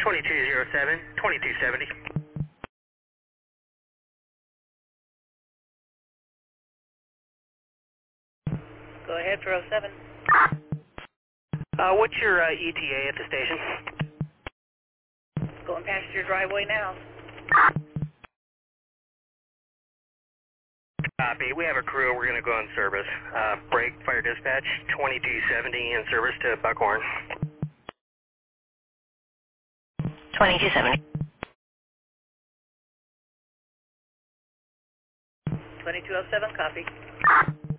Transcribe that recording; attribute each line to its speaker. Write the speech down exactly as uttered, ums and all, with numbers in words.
Speaker 1: twenty-two oh seven, twenty-two seventy.
Speaker 2: Go ahead for oh seven.
Speaker 1: Uh, what's your uh, E T A at the station?
Speaker 2: Going past your driveway now.
Speaker 1: Copy. We have a crew. We're going to go in service. Uh, break, fire dispatch, twenty-two seventy in service to Buckhorn.
Speaker 3: twenty-two seventy.
Speaker 2: twenty-two oh seven, copy.